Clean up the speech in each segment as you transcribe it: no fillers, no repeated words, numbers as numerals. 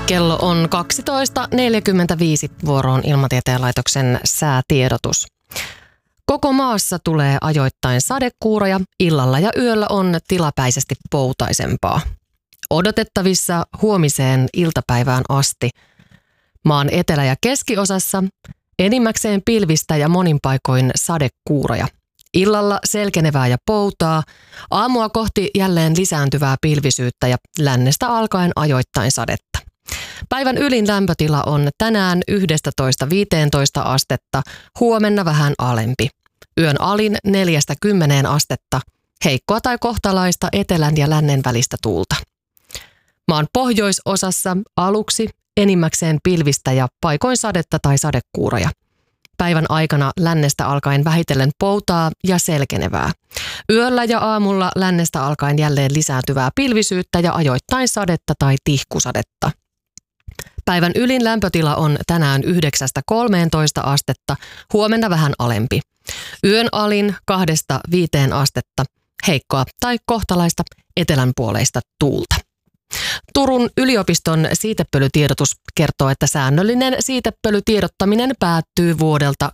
Kello on 12.45, vuoroon Ilmatieteen laitoksen säätiedotus. Koko maassa tulee ajoittain sadekuuroja, illalla ja yöllä on tilapäisesti poutaisempaa. Odotettavissa huomiseen iltapäivään asti. Maan etelä- ja keskiosassa enimmäkseen pilvistä ja monin paikoin sadekuuroja. Illalla selkenevää ja poutaa, aamua kohti jälleen lisääntyvää pilvisyyttä ja lännestä alkaen ajoittain sadetta. Päivän ylin lämpötila on tänään 11-15 astetta, huomenna vähän alempi. Yön alin 4-10 astetta, heikkoa tai kohtalaista etelän ja lännen välistä tuulta. Maan pohjoisosassa aluksi enimmäkseen pilvistä ja paikoin sadetta tai sadekuuroja. Päivän aikana lännestä alkaen vähitellen poutaa ja selkenevää. Yöllä ja aamulla lännestä alkaen jälleen lisääntyvää pilvisyyttä ja ajoittain sadetta tai tihkusadetta. Päivän ylin lämpötila on tänään 9-13 astetta, huomenna vähän alempi. Yön alin 2-5 astetta, heikkoa tai kohtalaista etelänpuoleista tuulta. Turun yliopiston siitepölytiedotus kertoo, että säännöllinen siitepölytiedottaminen päättyy vuodelta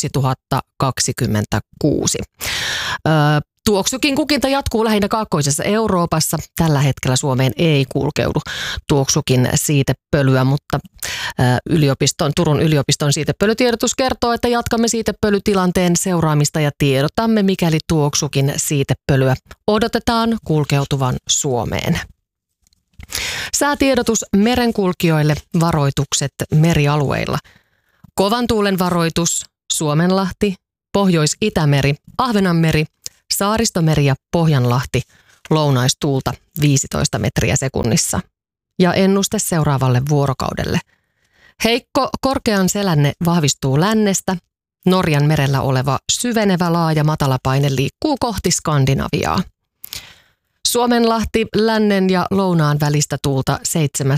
2026. Tuoksukin kukinta jatkuu lähinnä kaakkoisessa Euroopassa. Tällä hetkellä Suomeen ei kulkeudu tuoksukin siitepölyä, mutta Turun yliopiston siitepölytiedotus kertoo, että jatkamme siitepölytilanteen seuraamista ja tiedotamme, mikäli tuoksukin siitepölyä odotetaan kulkeutuvan Suomeen. Säätiedotus merenkulkijoille, varoitukset merialueilla. Kovan tuulen varoitus Suomenlahti, Pohjois-Itämeri, Ahvenanmeri, Saaristomeri ja Pohjanlahti, lounaistuulta 15 metriä sekunnissa. Ja ennuste seuraavalle vuorokaudelle. Heikko korkean selänne vahvistuu lännestä. Norjan merellä oleva syvenevä laaja matalapaine liikkuu kohti Skandinaviaa. Suomenlahti, lännen ja lounaan välistä tuulta